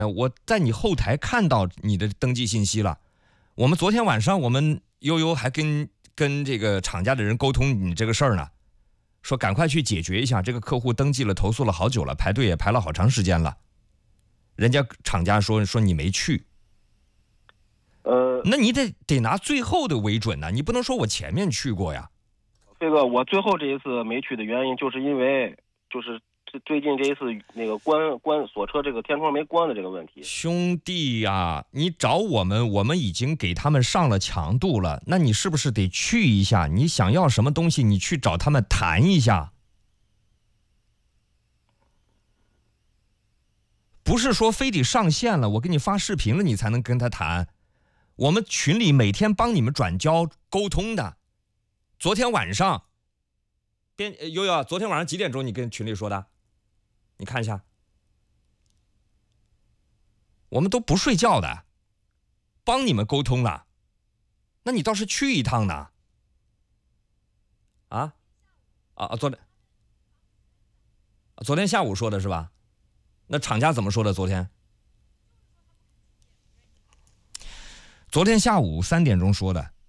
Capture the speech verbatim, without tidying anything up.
呃，我在你后台看到你的登记信息了。我们昨天晚上，我们悠悠还跟跟这个厂家的人沟通你这个事儿呢，说赶快去解决一下。这个客户登记了，投诉了好久了，排队也排了好长时间了。人家厂家说说你没去， 呃， 那你得得拿最后的为准呢，你不能说我前面去过呀。 这个我最后这一次没去的原因，就是因为就是最近这一次那个关关锁车这个天窗没关的这个问题。 兄弟呀、啊，你找我们，我们已经给他们上了强度了，那你是不是得去一下？你想要什么东西，你去找他们谈一下。不是说非得上线了，我给你发视频了，你才能跟他谈。我们群里每天帮你们转交沟通的。昨天晚上，边悠悠，昨天晚上几点钟你跟群里说的？你看一下。我们都不睡觉的，帮你们沟通了。那你倒是去一趟呢？啊？啊，昨天，昨天下午说的是吧？那厂家怎么说的？昨天？昨天下午三点钟说的。